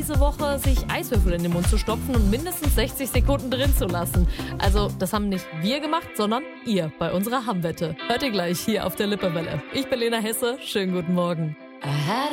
diese Woche, sich Eiswürfel in den Mund zu stopfen und mindestens 60 Sekunden drin zu lassen. Also, das haben nicht wir gemacht, sondern ihr bei unserer Hammwette. Hört ihr gleich hier auf der Lippewelle. Ich bin Lena Hesse, schönen guten Morgen.